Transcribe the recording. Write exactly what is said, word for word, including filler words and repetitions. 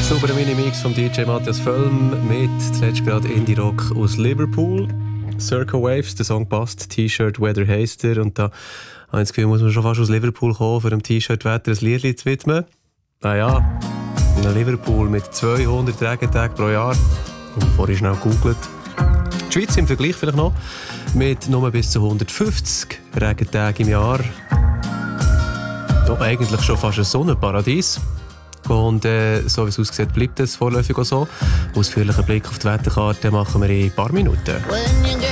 Super Mini-Mix vom D J Matthias Völlm mit zuletzt gerade Indie-Rock aus Liverpool. Circle Waves, der Song passt, T-Shirt Weather heisst er. Und da habe ich das Gefühl, muss man schon fast aus Liverpool kommen, für dem T-Shirt Wetter ein Liedchen zu widmen. Ah ja, in Liverpool mit zweihundert Regentagen pro Jahr. Und vorhin schnell gegoogelt. Die Schweiz im Vergleich vielleicht noch mit nur bis zu hundertfünfzig Regentagen im Jahr. Ja, eigentlich schon fast ein Sonnenparadies. Und äh, so wie es aussieht, bleibt es vorläufig auch so. Ausführlichen Blick auf die Wetterkarte machen wir in ein paar Minuten.